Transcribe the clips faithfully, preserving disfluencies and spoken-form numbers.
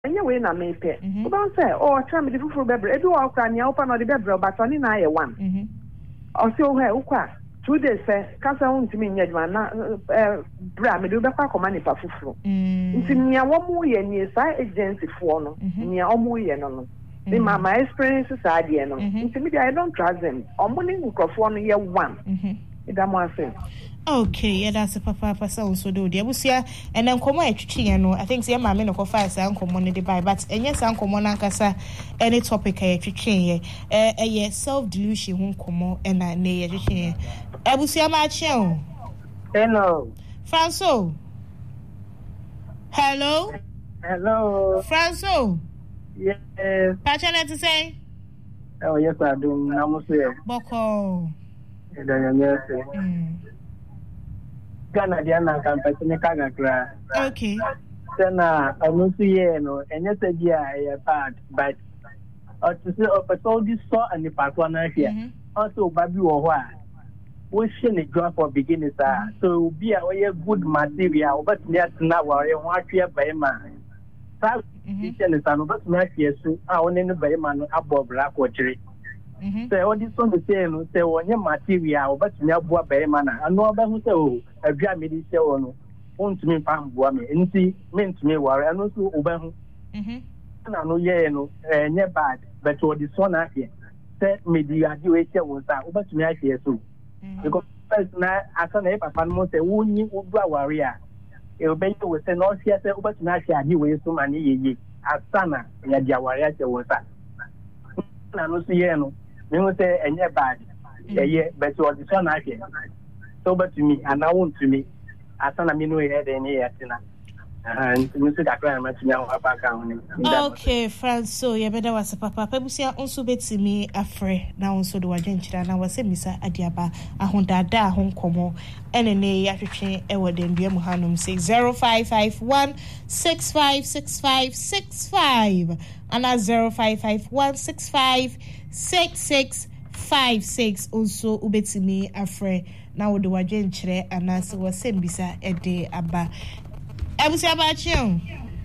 Anyway, na me pay. Don't say, oh, try me the full bebre. Edu wa ukra ni open no the bebre, but oni na ye one. Mhm. O se o he ukwa. Two days say, kasa untimi nyadwa na eh bra me do be kwa koma nipa fufuro. Nti nia wo mu ye ni sa agency fo no. Nia o mu ye no no. Me my experience is ade no. Nti me I don't trust them. Omo ni nkrofo no ye one. Mhm. Ida mo asen. Okay, yeah, that's a papa pasa also do the abusia and then come on twitching no I think say ma me no ko fa say anko money dey buy but enye say anko money ankasa any topic eh twitching ye eh eh self delusion ho komo e na na ye twitching abusia ma che o hello Franco hello hello Franco yes pacha to say oh yes I do na mo say boko e da ya say Ghana dia na campaign ne kaga kra. Okay. Sana anusu ye no enye se dia e bad but or to say of all this so and the part one here. Also baby wo ho a wo hye ne job for beginners ah. So be a we good material but near na worry ho atwe bai ma. Sa teacher ne sanu but na hye so a woni ne bai ma no abobra ko kire. Mhm. Say all this on the say no say wonye material but na boa bai ma na anu ba hu say o adwa me di say ono ontumi pam boa me nti me ntumi ware anu so obahu mhm na no ye no enye bad but what this one here say me di ade we che wo sa obatumi ahie so because first na asa na papa no say wonyi obu aware a e obenye we say no sia say obatumi ahie ade we so ma ne yeye asa na ya di aware che wo sa na no so ye no me wo say enye bad ye but what this one here so but to me and I want to me asana me no head any yatina and music akra ma tinya apa ka ho. Okay friends, so you better was papa pebusia onso betimi afre na onso do wajenchira na wase misa adiaba ahondada ahonkomo enene yahwetwe e wodendua mu hanom say zero five five one six five six five six five and zero five five one six five six six five six also ubetimi afre na wo de wajenchire anase wase mbisa ede aba ebusia ba chion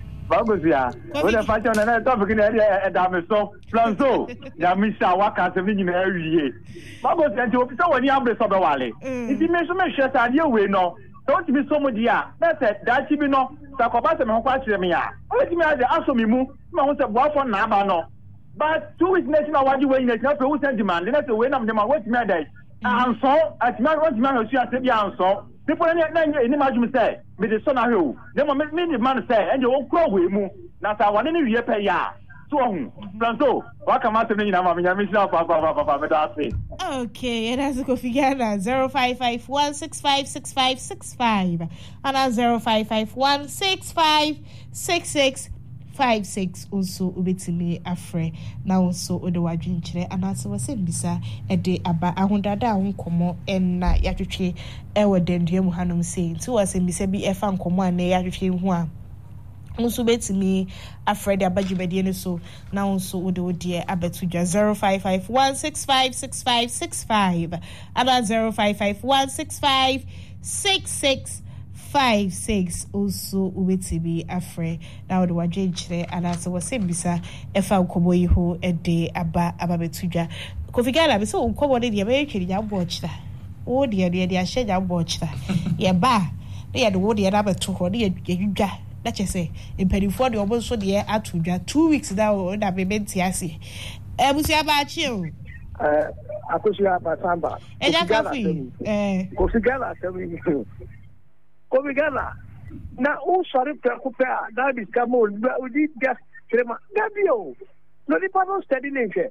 babusia wo de fa chion na topic na e da me so Franco ya misha waka se mi nyina awie babusia nti opisa woni abre so be wale nti me so me hwe sa de we no don't be so mudi a na se da chi bi no sa ko ba se me ho kwa kire me a o ti me ade aso mi mu ma ho se boafo na aba no but two weeks national wadi we national pe wo send demand na se we na me ma what me ade and so at my what man was you say be and so people na any majum say me the son ahu dem me me man say and you won kro we mu na sa wane ne wie pe ya so hu Franco wa kama se nyina ma me nya me sina pa pa pa pa me da say okay and as go figure zero five five one six five six five six five and zero five five one six five six six five six also ubetimi afre na also ode wadwinkyere anase wase mbisa ede aba ahondada ahonkomo enna yatwetwe e wodendua mu hanom sei nti wase mbisa bi efa nkomo ana yatwetwe hu a nso betimi afre de abagibede ne so na also ode odie abetudwa zero five five one six five six five six five and zero five five one six five six six five six also ubetibi afre na wode wajenchire anase wase bisa efa ukobo yi ho ede aba ababetudwa kofigala be so ukobo de de be twiri ya bochira wo de de de ahye ya bochira ye ba de ye de wo de na beto ho de ye dwa na chese impedifo de obo so de atudwa two weeks da wo da be benti ase ebusia ba chi o eh akosia ba samba eja kafi eh kofigala sami Komigala na o sorry preocupa da biscamo o di gas crema gabio no di pano steady nation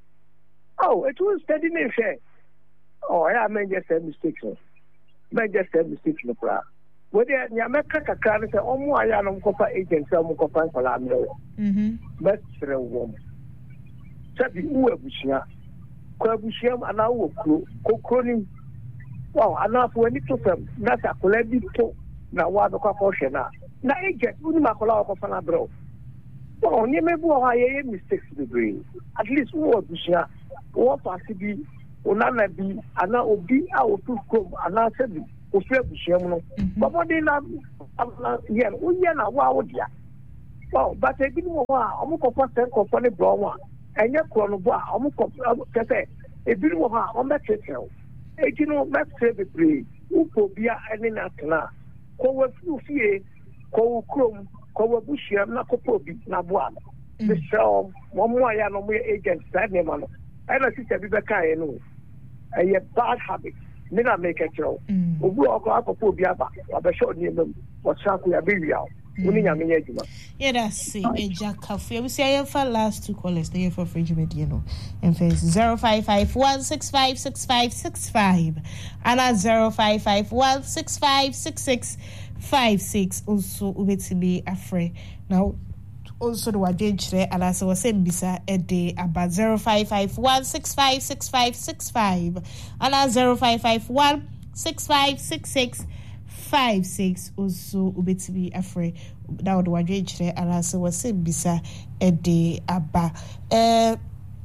oh it was steady nation oh yeah man just a mistake so man just a mistake no pra we dey nya meka kakra ne se omo aya no kopa agent se omo kopa nkola amro mhm but sere wo sabi u abusia ko abusia ana wo kro kokro ni wow anafu we need to fam na ta kola bi to na wa do kwa poshe na na agent uni makola ko fa na bro oh ni me bu ha ye mistakes be brain at least wo busia wo pass bi onana bi ana obi a o tu kom ana se bi o fe busia mu no bobo de na ye o ye na wa wo dia oh but e bi no wa omo ko for ten ko for ne bro wa enye ko no bo a omo ko kese e bi no ha omo be tete e ji no me se be pre upo bia ene na tena ko wa fu fie ko krom ko wa bushia na ko po bi na bo a the show mo mo ya no mo agent that name no I know sister bi be kai no a bad habit me na make it show obu oko akoko bi aba aba show ni em what shanku ya be real uni nya me adwuma yeah that's it Ejakafu we say for last two callers they for fridge media no and face zero five five one six five six five six five and at zero five five one six five six six five six also ubetimi afre now also the wajejre and as was saying bisa a day about zero five five one six five six five six five and at zero five five one six five six six five six also ubetimi afre now the wajejre and as was saying bisa a day about uh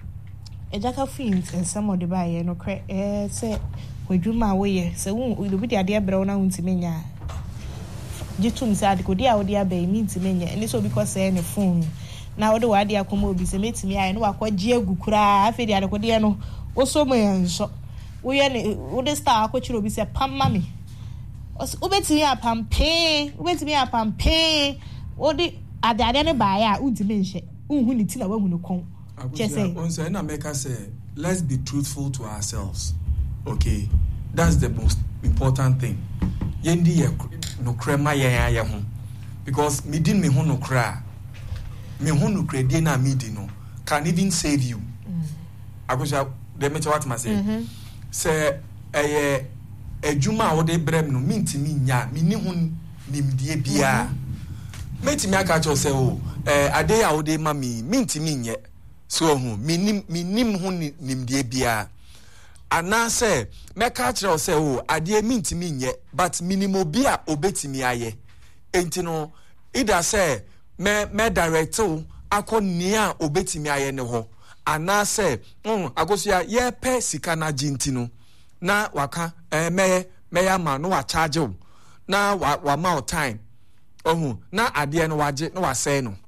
Ejakafu and some of the buyer no cre eh say we do my way so we do the idea brown na untimenya jitum sad ko dia odia ba mi ntimenya eni so because say ne phone na odo wa dia komo obi se metimi ayi no akwaji agukura afi dia ko dia no oso mo yenso wo ye ne wo de star akwachiro obi se pam mami obetimi apam pe obetimi apam pe odi adade ne ba ya untimenhye unhu ni ti na wahu no kon say on say na make us say let's be truthful to ourselves. Okay, that's the most important thing. Yendi ye no krema ye ya ho because me din me ho no kra me ho no kra dey na me di no can even save you. Agosha de me what ma say say eh adwuma wo de brem no me ntimi nya me ni ho nimdie bia metimi aka cho say o eh ade ya wo de ma me me ntimi nye so hu minim minim hu nimdie bia anase meka kire o se o ade mintimi nye but minimo bia obetimi aye enti no ida se me me direct o akonia obetimi aye ne ho anase um agosia ye pe sika na jinti no na waka eh me me ya ma no wa charge o na wa, wa ma time ohun na ade no waje no wa say no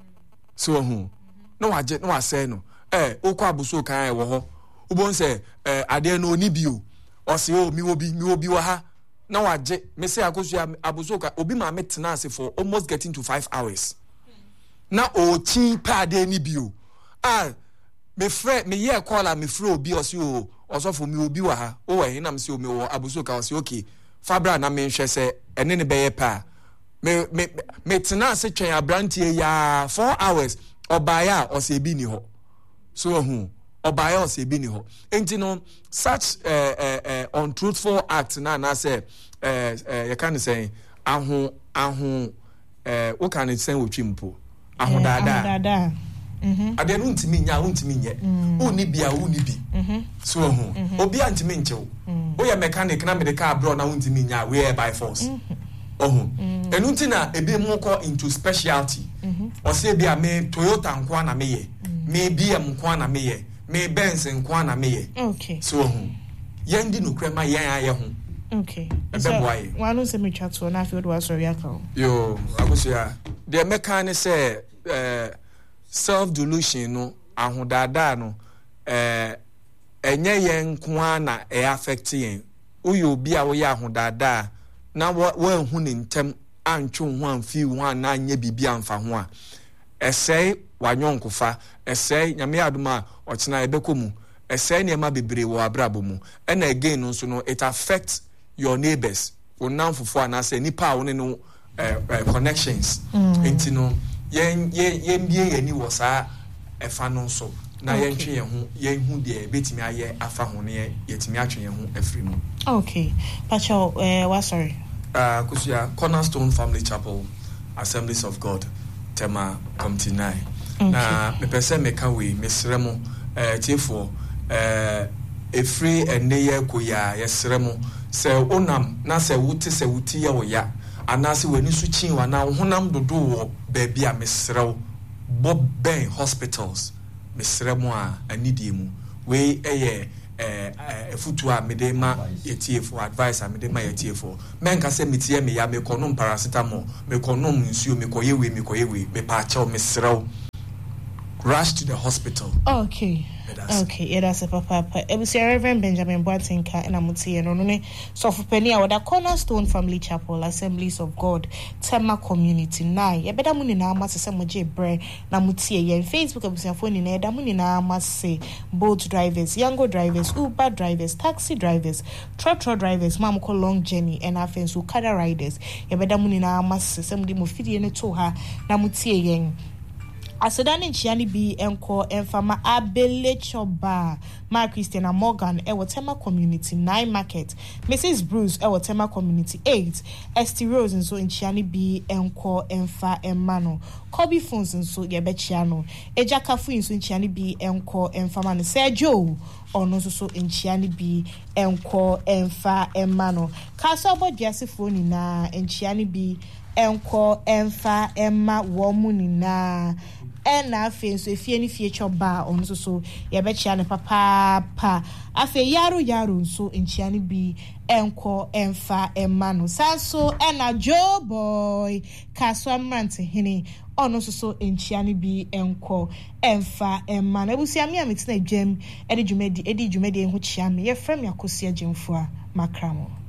so ohun no waje no asay no eh okwa abuso kan e wo ho ubon se eh ade no oni bio o se o mi obi mi obi wa ha na waje me se akosu abuso ka obi ma metena ase for almost getting to five hours na o chi pa ade ni bio ah me frɛ me ye call me frɛ obi o se o osofo mi obi wa ha o we na me se o mi wo abuso ka o se okay fabra na me nhwɛ se ene ne beye pa me me me tena ase twen abrantie ya four hours obaya or se bi ni ho so hu obaya or se bi ni ho enti no such uh, uh, uh, untruthful act na na say uh, uh, you can say ahu ahu uh, what can it say wotwimpo ahu dada dada mhm ade no ntimi nya ntimi nye uni bia uni bi mhm so hu obi antimi nchew wo ye mechanic na medical abroad na ntimi nya we by force oh enu ntina ebe mu ko into specialty o se bia me Toyota nko na meye me B M nko na meye me Benz nko na meye okay so oh yendi no krema yen aye ho okay so wanu se me twato na field was sorry account yo agosia the mechanic say eh self delusion no ahodada no eh enye yen nko na e affect yen uyo obi a wo ya ahodada na wa hu ne ntem antwo ho amfi ho na anya bibia amfa ho a esei wanyonkofa esei nyame adoma ochina ebekomu esei ne ma bebre wo abrabo mu and again no so no it affects your neighbors onamfofo ana say nipa wo ne no connections enti no yen yen bie yani wo sa efa no so na yen twe yen ho yen hu de betimi aye afa ho ne yetimi atwe yen ho afri mu okay pacho eh wa sorry uh kusia Cornerstone Family Chapel Assemblies of God tema committee nine okay. Na me pese me ka we mesremo eh tiefo eh efri eneye koya yesremo se onam na se wuti se wuti ye wo ya anase wani su chin wa na honam dodo wo baabi a mesrew Bob Ben Hospitals mesremo a anidie mu we eye eh eh futu a mede ma yetie for advice a mede ma yetie for men ka se metie me ya me konom paracetamol me konom nsuo me koye we me koye we me pa cha me srew rush to the hospital. Okay. Okay, yeah, that's a papa. It was Reverend Benjamin Boatinka and Amuti and Onone. So for Penny, I would a Cornerstone Family Chapel, Assemblies of God, Tema Community. Nine, yeah, better money now, Master Samuel J. Bray, Namuti, yeah, Facebook, I was your phone in there, Damuni now, must say, boat drivers, younger drivers, Uber drivers, taxi drivers, trotro drivers, Mamco long journey, and our friends who car riders, yeah, better money now, must say, somebody mufidi and to her, Namuti, yeah. Asedane nchiani bi enko enfama abele choba ma Christiana Morgan e Tema Community nine Market Missus Bruce e Tema Community eight Esti Rose nso nchiani bi enko enfa emano Kobe Phones nso ye bechiano Eja Kafu nso nchiani bi enko enfama no Sergio ono so nchiani bi enko enfa emano Kaso obodiase phone na nchiani bi enko enfa emma womu ni na ena afe nso efie ni fie choba ono so so ye be chia ne papa pa afe yaro yaro nso nchia ne bi enko emfa emma no sanso ena Joe boy kaso amante hini ono so so nchia ne bi enko emfa emma na ebusia mi ametina dwam edi dwumedi edi dwumedi enho chia me ye frem yakosia jemfo a makramo